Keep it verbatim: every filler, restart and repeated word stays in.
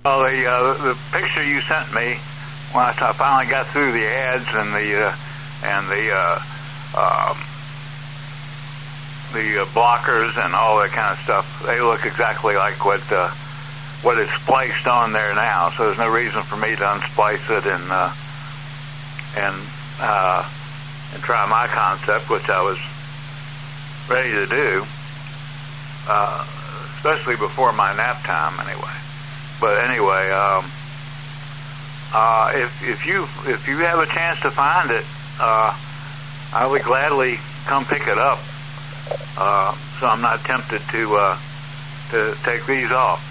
Well, the uh, the picture you sent me when I finally got through the ads and the uh, and the uh, um, the uh, blockers and all that kind of stuff, they look exactly like what uh, what is spliced on there now. So there's no reason for me to unsplice it and uh, and uh, and try my concept, which I was ready to do, uh, especially before my nap time, anyway. But anyway, um, uh, if if you if you have a chance to find it, uh, I would gladly come pick it up. Uh, so I'm not tempted to uh, to take these off.